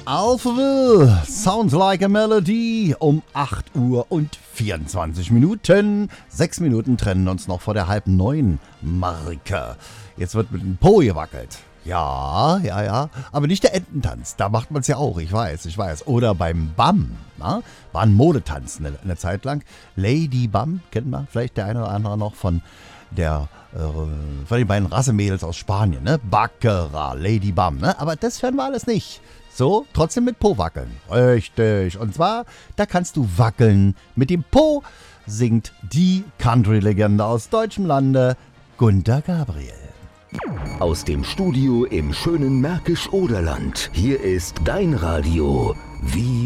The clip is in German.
Alphaville, Sounds Like a Melody, um 8 Uhr und 24 Minuten. 6 Minuten trennen uns noch vor der 8:30 Marke. Jetzt wird mit dem Po gewackelt. Ja, aber nicht der Ententanz, da macht man es ja auch, ich weiß. Oder beim Bam, na? War ein Modetanz eine Zeit lang. Lady Bam, kennt man vielleicht der eine oder andere noch von den beiden Rassemädels aus Spanien, ne? Baccarat, Lady Bam, ne? Aber das hören wir alles nicht. So, trotzdem mit Po wackeln. Richtig. Und zwar, da kannst du wackeln. Mit dem Po singt die Country-Legende aus deutschem Lande, Gunter Gabriel. Aus dem Studio im schönen Märkisch-Oderland. Hier ist dein Radio. Wie